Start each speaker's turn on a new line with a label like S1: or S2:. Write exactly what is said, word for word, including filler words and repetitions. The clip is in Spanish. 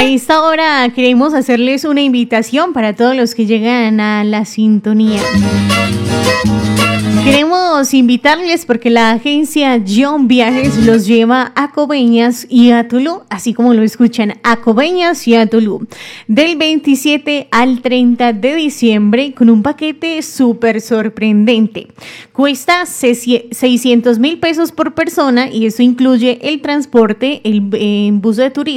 S1: A esta hora queremos hacerles una invitación para todos los que llegan a la sintonía. Queremos invitarles porque la agencia John Viajes los lleva a Coveñas y a Tulum, así como lo escuchan, a Coveñas y a Tulum, del veintisiete al treinta de diciembre con un paquete súper sorprendente. Cuesta seiscientos mil pesos por persona y eso incluye el transporte, el, el bus de turismo